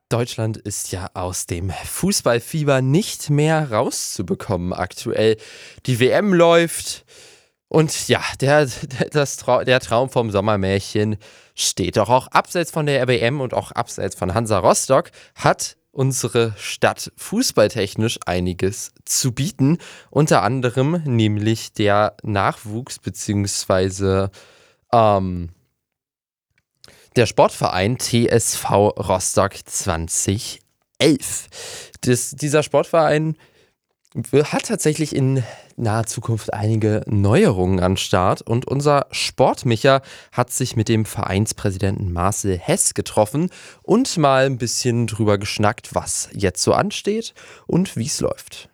Deutschland ist ja aus dem Fußballfieber nicht mehr rauszubekommen aktuell. Die WM läuft und ja, der Traum vom Sommermärchen steht. Doch auch abseits von der WM und auch abseits von Hansa Rostock hat unsere Stadt fußballtechnisch einiges zu bieten. Unter anderem nämlich der Nachwuchs bzw. Der Sportverein TSV Rostock 2011. Dieser Sportverein hat tatsächlich in naher Zukunft einige Neuerungen an Start und unser Sportmicher hat sich mit dem Vereinspräsidenten Marcel Hess getroffen und mal ein bisschen drüber geschnackt, was jetzt so ansteht und wie es läuft.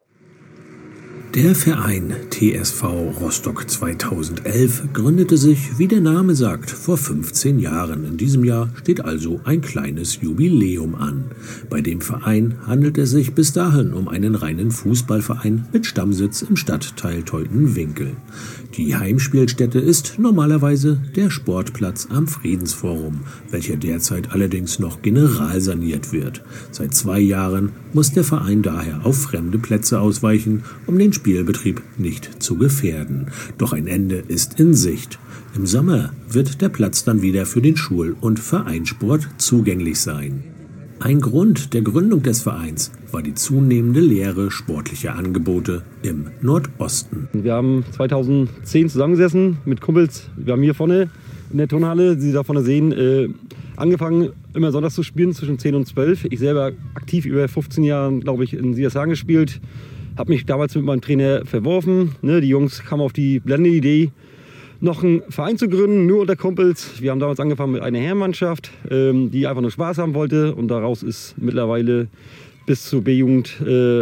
Der Verein TSV Rostock 2011 gründete sich, wie der Name sagt, vor 15 Jahren. In diesem Jahr steht also ein kleines Jubiläum an. Bei dem Verein handelt es sich bis dahin um einen reinen Fußballverein mit Stammsitz im Stadtteil Teutenwinkel. Die Heimspielstätte ist normalerweise der Sportplatz am Friedensforum, welcher derzeit allerdings noch generalsaniert wird. Seit 2 Jahren muss der Verein daher auf fremde Plätze ausweichen, um den Spielbetrieb nicht zu gefährden. Doch ein Ende ist in Sicht. Im Sommer wird der Platz dann wieder für den Schul- und Vereinssport zugänglich sein. Ein Grund der Gründung des Vereins war die zunehmende Leere sportlicher Angebote im Nordosten. Wir haben 2010 zusammengesessen mit Kumpels. Wir haben hier vorne in der Turnhalle, die Sie da vorne sehen, angefangen, immer sonntags zu spielen zwischen 10 und 12. Ich selber aktiv über 15 Jahren, glaube ich, in Siershagen gespielt. Habe mich damals mit meinem Trainer verworfen. Die Jungs kamen auf die blendende Idee, noch einen Verein zu gründen, nur unter Kumpels. Wir haben damals angefangen mit einer Herrenmannschaft, die einfach nur Spaß haben wollte. Und daraus ist mittlerweile bis zur B-Jugend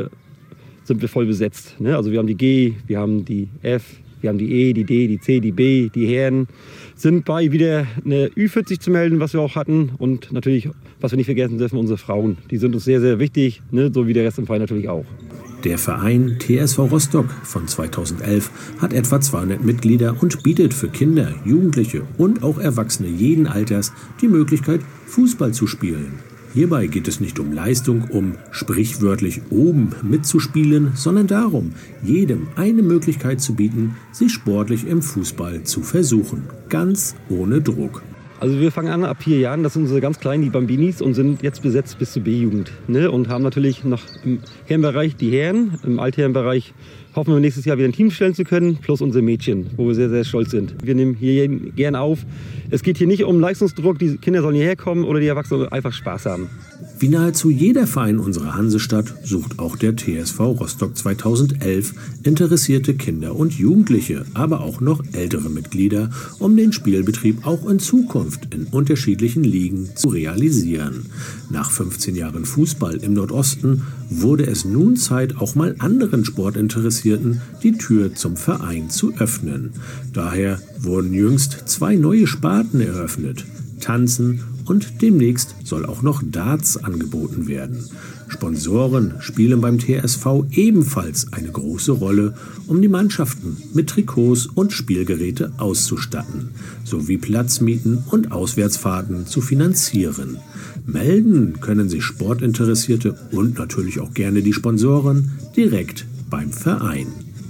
sind wir voll besetzt. Also wir haben die G, wir haben die F, wir haben die E, die D, die C, die B, die Herren. Sind bei wieder eine Ü40 zu melden, was wir auch hatten. Und natürlich, was wir nicht vergessen dürfen, unsere Frauen. Die sind uns sehr, sehr wichtig, so wie der Rest im Verein natürlich auch. Der Verein TSV Rostock von 2011 hat etwa 200 Mitglieder und bietet für Kinder, Jugendliche und auch Erwachsene jeden Alters die Möglichkeit, Fußball zu spielen. Hierbei geht es nicht um Leistung, um sprichwörtlich oben mitzuspielen, sondern darum, jedem eine Möglichkeit zu bieten, sich sportlich im Fußball zu versuchen. Ganz ohne Druck. Also wir fangen an ab 4 Jahren, das sind unsere ganz kleinen, die Bambinis, und sind jetzt besetzt bis zur B-Jugend. Und haben natürlich noch im Herrenbereich die Herren, im Altherrenbereich hoffen wir nächstes Jahr wieder ein Team stellen zu können, plus unsere Mädchen, wo wir sehr, sehr stolz sind. Wir nehmen hier gern auf. Es geht hier nicht um Leistungsdruck, die Kinder sollen hierher kommen oder die Erwachsenen einfach Spaß haben. Wie nahezu jeder Verein unserer Hansestadt sucht auch der TSV Rostock 2011 interessierte Kinder und Jugendliche, aber auch noch ältere Mitglieder, um den Spielbetrieb auch in Zukunft in unterschiedlichen Ligen zu realisieren. Nach 15 Jahren Fußball im Nordosten wurde es nun Zeit, auch mal anderen Sportinteressierten die Tür zum Verein zu öffnen. Daher wurden jüngst 2 neue Sparten eröffnet: Tanzen und demnächst soll auch noch Darts angeboten werden. Sponsoren spielen beim TSV ebenfalls eine große Rolle, um die Mannschaften mit Trikots und Spielgeräte auszustatten, sowie Platzmieten und Auswärtsfahrten zu finanzieren. Melden können sich Sportinteressierte und natürlich auch gerne die Sponsoren direkt beim Verein.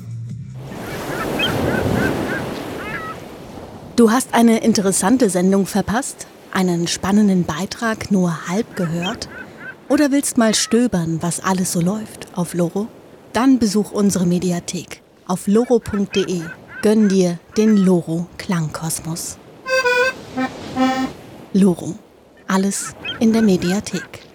Du hast eine interessante Sendung verpasst? Einen spannenden Beitrag nur halb gehört? Oder willst mal stöbern, was alles so läuft auf Loro? Dann besuch unsere Mediathek auf loro.de. Gönn dir den Loro Klangkosmos. Loro. Alles in der Mediathek.